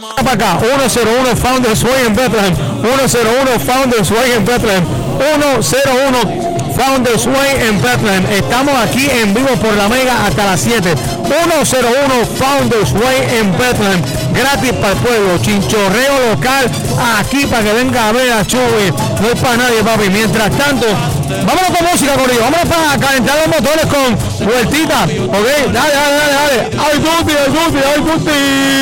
Para acá, 101 Founders Way en Bethlehem, 101 Founders Way en Bethlehem, 101 Founders Way en Bethlehem. Estamos aquí en vivo por la Mega hasta las 7. 101 Founders Way en Bethlehem. Gratis para el pueblo. Chinchorreo local aquí para que venga a ver a Chuy. No es para nadie, papi. Mientras tanto, vámonos con música, corrido. Vámonos para calentar los motores con vueltita. Ok, dale. Ay, Guti.